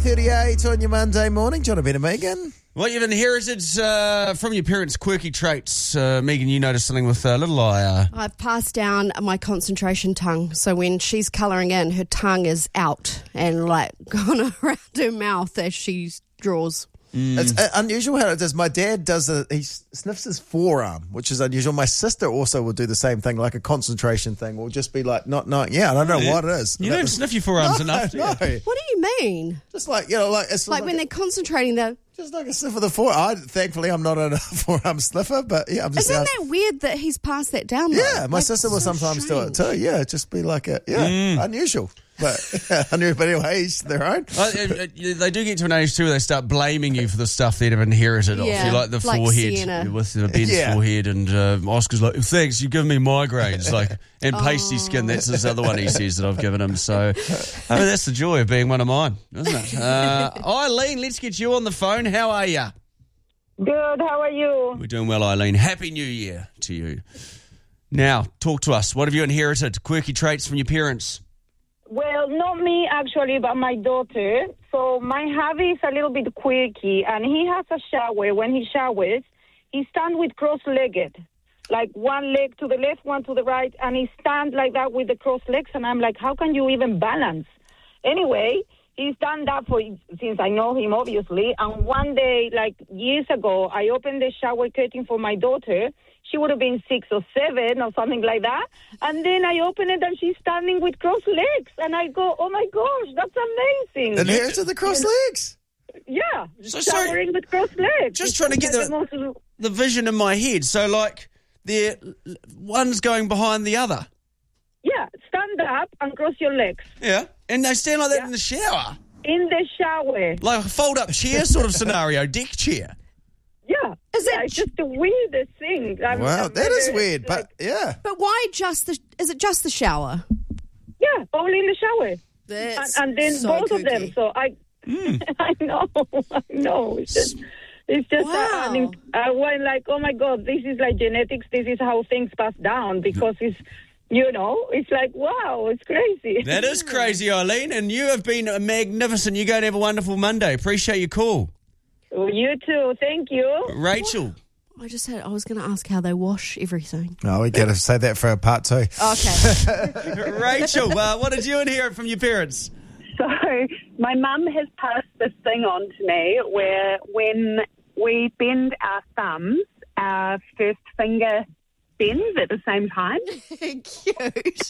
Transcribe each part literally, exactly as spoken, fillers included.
thirty-eight on your Monday morning. John and Ben and Megan. What you've inherited uh, from your parents' quirky traits. Uh, Megan, you noticed something with uh, little eye. Uh... I've passed down my concentration tongue. So when she's colouring in, her tongue is out and like gone around her mouth as she draws. Mm. It's uh, unusual how it does. My dad does a, he sniffs his forearm, which is unusual. My sister also will do the same thing, like a concentration thing. Will just be like, not, not, yeah, I don't know yeah. what it is. You that don't was, sniff your forearms no, enough, do no. you? What do you mean? Just like, you know, like... It's like, like when a, they're concentrating, though. Just like a sniff of the forearm. I, thankfully, I'm not a forearm sniffer, but yeah, I'm just... Isn't out. that weird that he's passed that down, though? Yeah, my like, sister will so sometimes strange. do it too. Yeah, just be like a... Yeah, mm. unusual. But, yeah, but anyway, each their own. Well, they do get to an age too where they start blaming you for the stuff they'd have inherited yeah, off you, like the like forehead Sienna. with the Ben's yeah. forehead, and uh, Oscar's like, thanks, you give me migraines, like, and pasty oh. skin. That's his other one he says that I've given him. So, I mean, that's the joy of being one of mine, isn't it? Uh, Eileen, let's get you on the phone. How are you? Good. How are you? We're doing well, Eileen. Happy New Year to you. Now, talk to us. What have you inherited? Quirky traits from your parents? Well, not me actually, but my daughter. So my hubby is a little bit quirky, and he has a shower. When he showers, he stands with cross-legged, like one leg to the left, one to the right, and he stands like that with the crossed legs, and I'm like, how can you even balance? Anyway, he's done that for since I know him, obviously, and one day, like years ago, I opened the shower curtain for my daughter. She would have been six or seven or something like that. And then I open it and she's standing with crossed legs. And I go, oh, my gosh, that's amazing. Inherited the crossed legs? Yeah, so, showering so, with crossed legs. Just it's trying to get the, most... the vision in my head. So, like, they're, one's going behind the other. Yeah, stand up and cross your legs. Yeah, and they stand like that yeah. in the shower. In the shower. Like a fold-up chair sort of scenario, deck chair. Yeah, is yeah, it it's just the weirdest thing. I'm, wow, I'm that is really, weird, like, but yeah. But why just the, is it just the shower? Yeah, only in the shower. That's and, and then so both kooky. of them. So I, mm. I know, I know. It's just, it's just. Wow. Uh, I mean, I went like, oh my God, this is like genetics. This is how things pass down because it's, you know, it's like, wow, it's crazy. That is crazy, Eileen, and you have been magnificent. You go and have a wonderful Monday. Appreciate your call. Well, you too. Thank you. Rachel. I just had. I was going to ask how they wash everything. No, we got to say that for a part two. Okay. Rachel, uh, what did you inherit from your parents? So my mum has passed this thing on to me where when we bend our thumbs, our first finger bends at the same time. Cute.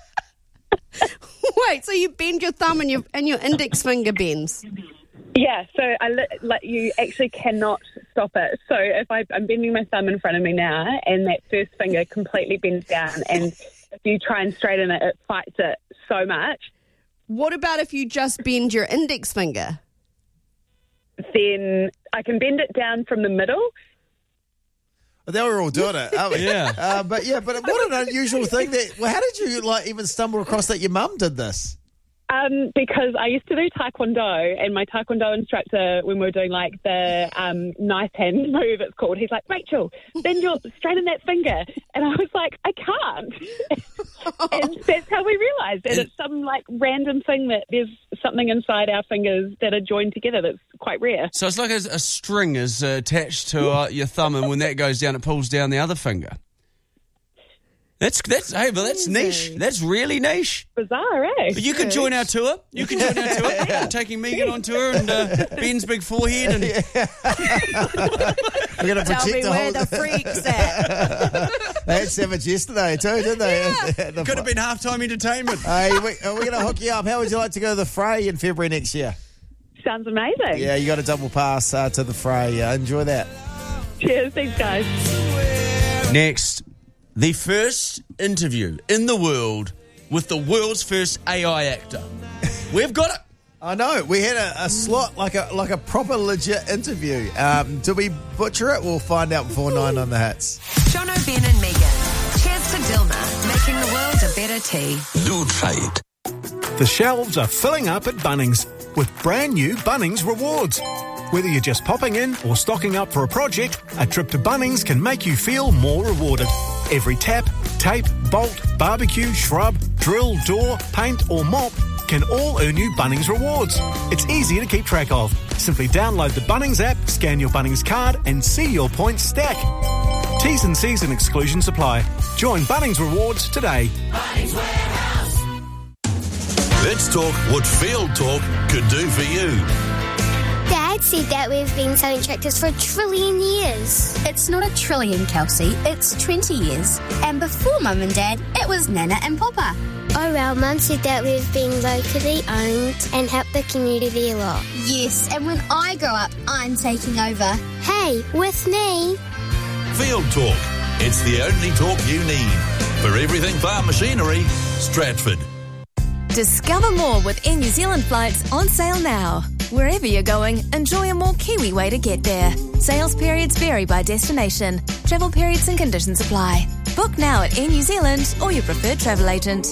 Wait, so you bend your thumb and your and your index finger bends? Yeah, so I li- like you actually cannot stop it. So if I, I'm bending my thumb in front of me now and that first finger completely bends down, and if you try and straighten it, it fights it so much. What about if you just bend your index finger? Then I can bend it down from the middle. Well, they were all doing it, aren't we? Yeah. Uh, but yeah, but what an unusual thing that. Well, how did you like even stumble across that your mum did this? Um, because I used to do Taekwondo, and my Taekwondo instructor, when we were doing like the um, knife hand move, it's called, he's like, Rachel, bend your, straighten that finger. And I was like, I can't. And that's how we realised. And it's some like random thing that there's something inside our fingers that are joined together that's quite rare. So it's like a, a string is uh, attached to uh, your thumb, and when that goes down, it pulls down the other finger. That's that's hey, but that's niche. That's really niche. Bizarre, eh? But you could join our tour. You could join our tour. We're taking Megan on tour and uh, Ben's big forehead. And We're going to Tell protect me the where whole. the freaks at. They had Savage yesterday too, didn't they? Yeah. The could have been halftime entertainment. Hey, we, we're going to hook you up. How would you like to go to the Fray in February next year? Sounds amazing. Yeah, you got a double pass uh, to the Fray. Uh, enjoy that. Cheers, thanks guys. Next, the first interview in the world with the world's first A I actor. We've got it. I know. We had a, a slot, like a like a proper legit interview. Um, did we butcher it? We'll find out before nine on the hits. John O'Ben and Megan. Cheers to Dilma, making the world a better tea. Do try it. The shelves are filling up at Bunnings with brand new Bunnings rewards. Whether you're just popping in or stocking up for a project, a trip to Bunnings can make you feel more rewarded. Every tap, tape, bolt, barbecue, shrub, drill, door, paint or mop can all earn you Bunnings rewards. It's easy to keep track of. Simply download the Bunnings app, scan your Bunnings card and see your points stack. T's and C's and exclusions apply. Join Bunnings Rewards today. Bunnings Warehouse. Let's talk what Field Talk could do for you. Dad said that we've been selling tractors for a trillion years. It's not a trillion, Kelsey. It's twenty years. And before Mum and Dad, it was Nana and Papa. Oh well, Mum said that we've been locally owned and helped the community a lot. Yes, and when I grow up, I'm taking over. Hey, with me. Field Talk. It's the only talk you need. For everything farm machinery, Stratford. Discover more with Air New Zealand flights on sale now. Wherever you're going, enjoy a more Kiwi way to get there. Sales periods vary by destination. Travel periods and conditions apply. Book now at Air New Zealand or your preferred travel agent.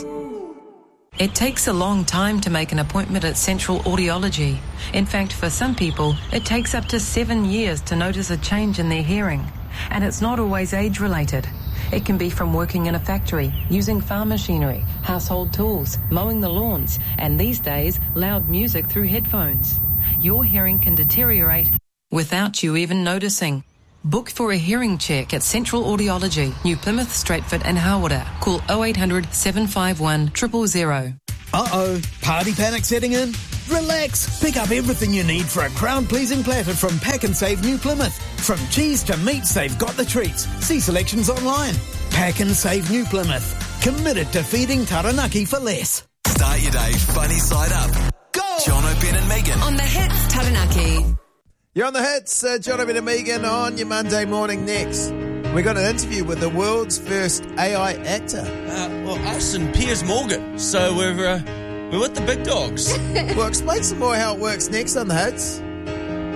It takes a long time to make an appointment at Central Audiology. In fact, for some people, it takes up to seven years to notice a change in their hearing. And it's not always age-related. It can be from working in a factory, using farm machinery, household tools, mowing the lawns, and these days, loud music through headphones. Your hearing can deteriorate without you even noticing. Book for a hearing check at Central Audiology, New Plymouth, Stratford and Hawera. Call oh eight hundred, seven five one, zero zero zero. Uh-oh, party panic setting in? Relax, pick up everything you need for a crowd-pleasing platter from Pack and Save New Plymouth. From cheese to meats, they've got the treats. See selections online. Pack and Save New Plymouth. Committed to feeding Taranaki for less. Start your day funny side up. Go! Jono, Ben and Megan. On the Hits Taranaki. You're on the hits, uh, John and Megan on your Monday morning next. We got an interview with the world's first A I actor. Uh, well, us and Piers Morgan. So we're uh, we're with the big dogs. Well, explain some more how it works next on the hits.